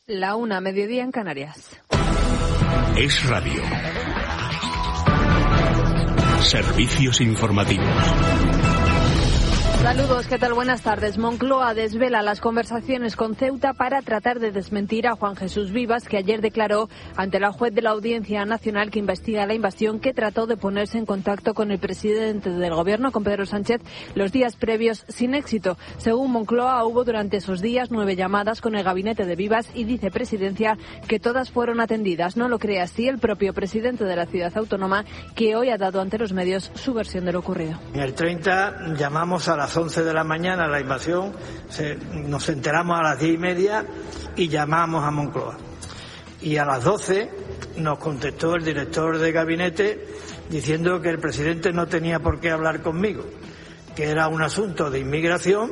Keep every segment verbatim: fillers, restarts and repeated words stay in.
La una, mediodía en Canarias. Es Radio. Servicios informativos. Saludos, ¿qué tal? Buenas tardes. Moncloa desvela las conversaciones con Ceuta para tratar de desmentir a Juan Jesús Vivas, que ayer declaró ante la juez de la Audiencia Nacional que investiga la invasión, que trató de ponerse en contacto con el presidente del Gobierno, con Pedro Sánchez, los días previos sin éxito. Según Moncloa, hubo durante esos días nueve llamadas con el gabinete de Vivas y dice Presidencia que todas fueron atendidas. No lo cree así el propio presidente de la ciudad autónoma, que hoy ha dado ante los medios su versión de lo ocurrido. El treinta llamamos a las once de la mañana a la invasión, se, nos enteramos a las diez y media y llamamos a Moncloa. Y a las doce nos contestó el director de gabinete diciendo que el presidente no tenía por qué hablar conmigo, que era un asunto de inmigración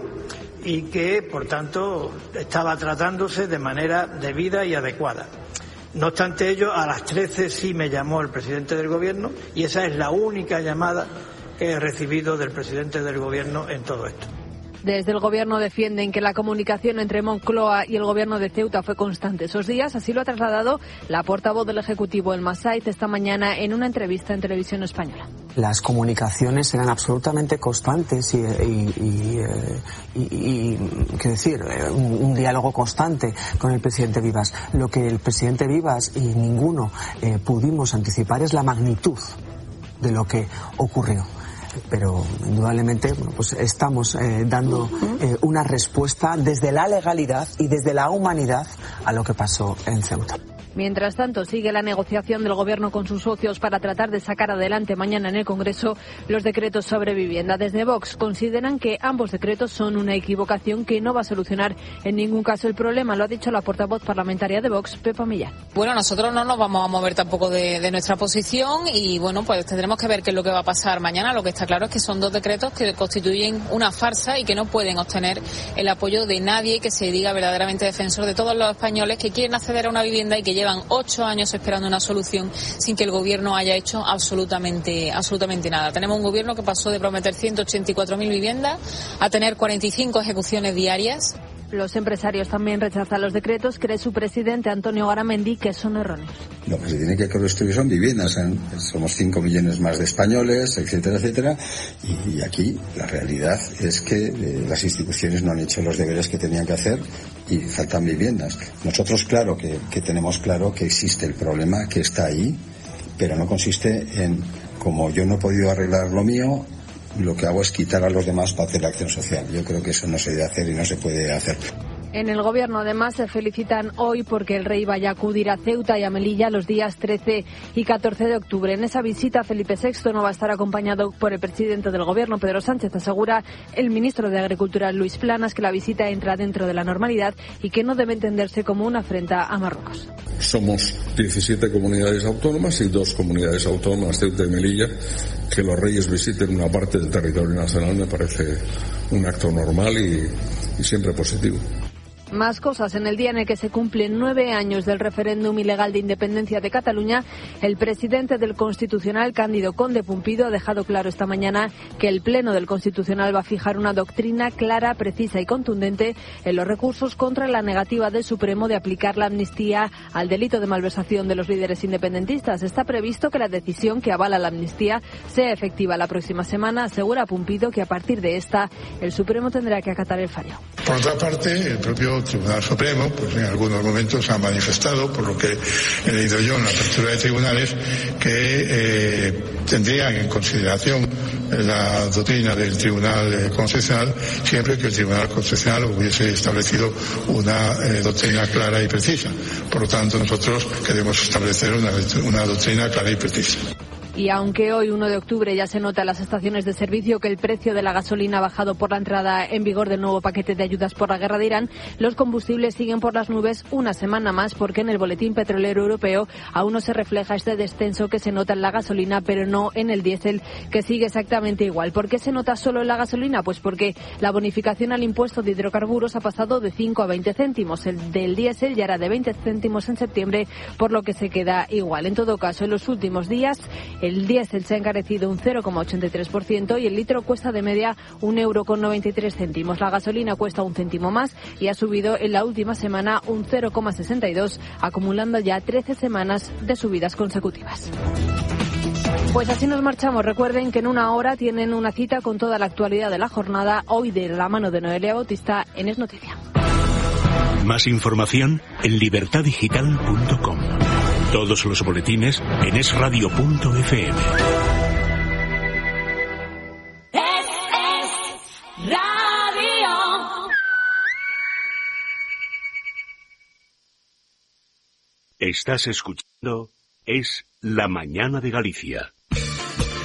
y que, por tanto, estaba tratándose de manera debida y adecuada. No obstante ello, a las trece sí me llamó el presidente del Gobierno y esa es la única llamada que he recibido del presidente del Gobierno en todo esto. Desde el Gobierno defienden que la comunicación entre Moncloa y el Gobierno de Ceuta fue constante esos días. Así lo ha trasladado la portavoz del Ejecutivo, Elma Saiz, esta mañana en una entrevista en Televisión Española. Las comunicaciones eran absolutamente constantes y, y, y, y, y quiero decir, un, un diálogo constante con el presidente Vivas. Lo que el presidente Vivas y ninguno eh, pudimos anticipar es la magnitud de lo que ocurrió. Pero indudablemente bueno, pues estamos eh, dando eh, una respuesta desde la legalidad y desde la humanidad a lo que pasó en Ceuta. Mientras tanto, sigue la negociación del Gobierno con sus socios para tratar de sacar adelante mañana en el Congreso los decretos sobre vivienda. Desde Vox consideran que ambos decretos son una equivocación que no va a solucionar en ningún caso el problema. Lo ha dicho la portavoz parlamentaria de Vox, Pepa Millán. Bueno, nosotros no nos vamos a mover tampoco de, de nuestra posición y, bueno, pues tendremos que ver qué es lo que va a pasar mañana. Lo que está claro es que son dos decretos que constituyen una farsa y que no pueden obtener el apoyo de nadie que se diga verdaderamente defensor de todos los españoles que quieren acceder a una vivienda y que llevan ocho años esperando una solución sin que el Gobierno haya hecho absolutamente absolutamente nada. Tenemos un Gobierno que pasó de prometer ciento ochenta y cuatro mil viviendas a tener cuarenta y cinco ejecuciones diarias. Los empresarios también rechazan los decretos. Cree su presidente, Antonio Garamendi, que son erróneos. Lo que se tiene que construir son viviendas. ¿eh? Somos cinco millones más de españoles, etcétera, etcétera. Y, y aquí la realidad es que eh, las instituciones no han hecho los deberes que tenían que hacer y faltan viviendas. Nosotros, claro, que, que tenemos claro que existe el problema, que está ahí, pero no consiste en, como yo no he podido arreglar lo mío, lo que hago es quitar a los demás para hacer la acción social. Yo creo que eso no se debe hacer y no se puede hacer. En el Gobierno, además, se felicitan hoy porque el rey vaya a acudir a Ceuta y a Melilla los días trece y catorce de octubre. En esa visita, Felipe sexto no va a estar acompañado por el presidente del Gobierno, Pedro Sánchez. Asegura el ministro de Agricultura, Luis Planas, que la visita entra dentro de la normalidad y que no debe entenderse como una afrenta a Marruecos. Somos diecisiete comunidades autónomas y dos comunidades autónomas, Ceuta y Melilla. Que los reyes visiten una parte del territorio nacional me parece un acto normal y, y siempre positivo. Más cosas. En el día en el que se cumplen nueve años del referéndum ilegal de independencia de Cataluña, el presidente del Constitucional, Cándido Conde Pumpido, ha dejado claro esta mañana que el Pleno del Constitucional va a fijar una doctrina clara, precisa y contundente en los recursos contra la negativa del Supremo de aplicar la amnistía al delito de malversación de los líderes independentistas. Está previsto que la decisión que avala la amnistía sea efectiva la próxima semana. Asegura Pumpido que a partir de esta el Supremo tendrá que acatar el fallo. Por otra parte, el propio Tribunal Supremo, pues en algunos momentos ha manifestado, por lo que he leído yo en la apertura de tribunales, que eh, tendrían en consideración la doctrina del Tribunal Constitucional siempre que el Tribunal Constitucional hubiese establecido una eh, doctrina clara y precisa. Por lo tanto, nosotros queremos establecer una, una doctrina clara y precisa. Y aunque hoy, uno de octubre, ya se nota en las estaciones de servicio que el precio de la gasolina ha bajado por la entrada en vigor del nuevo paquete de ayudas por la guerra de Irán, los combustibles siguen por las nubes una semana más porque en el Boletín Petrolero Europeo aún no se refleja este descenso que se nota en la gasolina, pero no en el diésel, que sigue exactamente igual. ¿Por qué se nota solo en la gasolina? Pues porque la bonificación al impuesto de hidrocarburos ha pasado de cinco a veinte céntimos. El del diésel ya era de veinte céntimos en septiembre, por lo que se queda igual. En todo caso, en los últimos días, El diésel se ha encarecido un cero coma ochenta y tres por ciento y el litro cuesta de media un euro con noventa y tres céntimos. La gasolina cuesta un céntimo más y ha subido en la última semana un cero coma sesenta y dos, acumulando ya trece semanas de subidas consecutivas. Pues así nos marchamos. Recuerden que en una hora tienen una cita con toda la actualidad de la jornada, hoy de la mano de Noelia Bautista en Es Noticia. Más información en libertad digital punto com. Todos los boletines en es radio punto efe eme. Es, es radio. Estás escuchando Es la Mañana de Galicia.